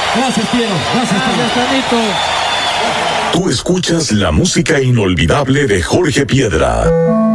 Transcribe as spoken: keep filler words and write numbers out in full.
Gracias, Piero. Gracias, Gracias, Tanito. Tú escuchas la música inolvidable de Jorge Piedra.